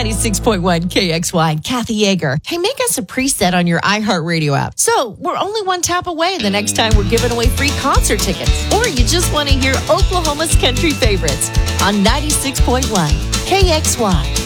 96.1 KXY, Kathy Yeager. Hey, make us a preset on your iHeartRadio app. So we're only one tap away the next time we're giving away free concert tickets. Or you just want to hear Oklahoma's country favorites on 96.1 KXY.